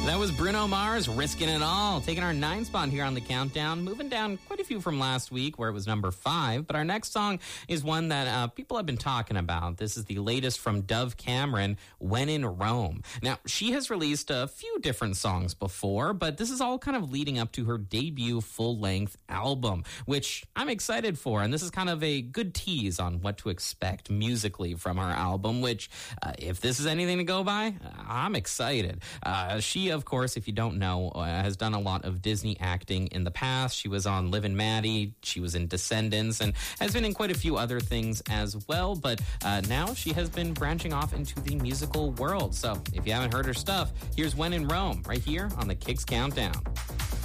That was Bruno Mars, Risking It All, taking our 9th spot here on the countdown, moving down quite a few from last week where it was number 5. But our next song is one that people have been talking about. This is the latest from Dove Cameron, When in Rome. Now, she has released a few different songs before, but this is all kind of leading up to her debut full-length album, which I'm excited for. And this is kind of a good tease on what to expect musically from her album, which, if this is anything to go by, I'm excited. She, of course, if you don't know, has done a lot of Disney acting in the past. She was on Liv and Maddie, she was in Descendants, and has been in quite a few other things as well. But now she has been branching off into the musical world. So if you haven't heard her stuff, here's When in Rome, right here on the Kicks Countdown.